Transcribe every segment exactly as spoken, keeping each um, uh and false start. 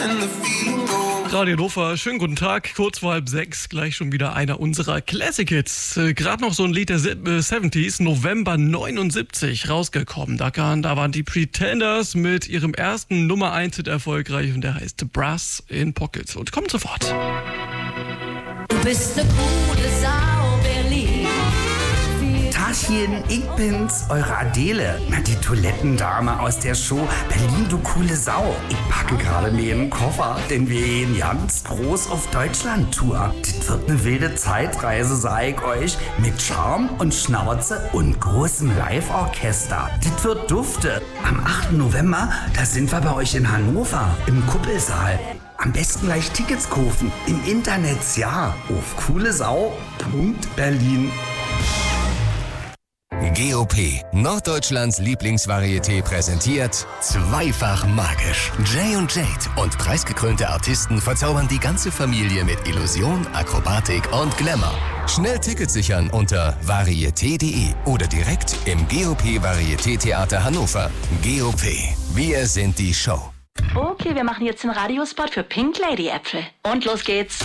Radio Hannover, schönen guten Tag, kurz vor halb sechs, gleich schon wieder einer unserer Classic Hits. Äh, Gerade noch so ein Lied der siebziger, November neunundsiebzig rausgekommen. Da, kann, da waren die Pretenders mit ihrem ersten Nummer eins Hit erfolgreich und der heißt Brass in Pockets und kommt sofort. Du bist eine coole Sau, Berlin. Tachchen, ich bin's, eure Adele. Na, die Toilettendame aus der Show Berlin, du coole Sau. Ich packe gerade mir einen Koffer, denn wir gehen ganz groß auf Deutschland-Tour. Das wird eine wilde Zeitreise, sag ich euch, mit Charme und Schnauze und großem Live-Orchester. Das wird dufte. Am achten November, da sind wir bei euch in Hannover, im Kuppelsaal. Am besten gleich Tickets kaufen. Im Internet, ja, auf coolesau punkt berlin. G O P, Norddeutschlands Lieblingsvarieté, präsentiert Zweifach magisch. Jay und Jade und preisgekrönte Artisten verzaubern die ganze Familie mit Illusion, Akrobatik und Glamour. Schnell Tickets sichern unter varieté punkt de oder direkt im G O P Varieté Theater Hannover. G O P, wir sind die Show. Okay, wir machen jetzt den Radiospot für Pink Lady Äpfel. Und los geht's.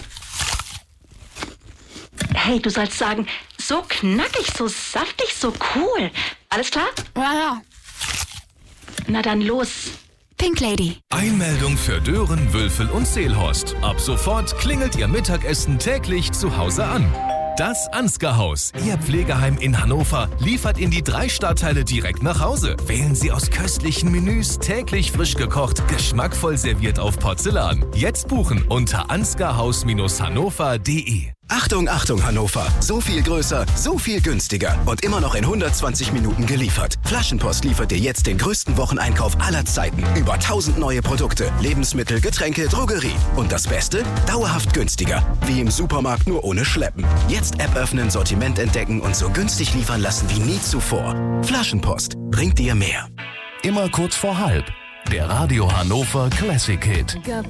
Hey, du sollst sagen, so knackig, so saftig, so cool. Alles klar? Ja, ja. Na dann los. Pink Lady. Einmeldung für Dören, Wülfel und Seelhorst. Ab sofort klingelt Ihr Mittagessen täglich zu Hause an. Das Ansgar-Haus, Ihr Pflegeheim in Hannover, liefert in die drei Stadtteile direkt nach Hause. Wählen Sie aus köstlichen Menüs, täglich frisch gekocht, geschmackvoll serviert auf Porzellan. Jetzt buchen unter ansgarhaus hannover punkt de. Achtung, Achtung, Hannover. So viel größer, so viel günstiger und immer noch in hundertzwanzig Minuten geliefert. Flaschenpost liefert dir jetzt den größten Wocheneinkauf aller Zeiten. Über tausend neue Produkte, Lebensmittel, Getränke, Drogerie. Und das Beste? Dauerhaft günstiger. Wie im Supermarkt, nur ohne Schleppen. Jetzt App öffnen, Sortiment entdecken und so günstig liefern lassen wie nie zuvor. Flaschenpost bringt dir mehr. Immer kurz vor halb. Der Radio Hannover Classic Hit.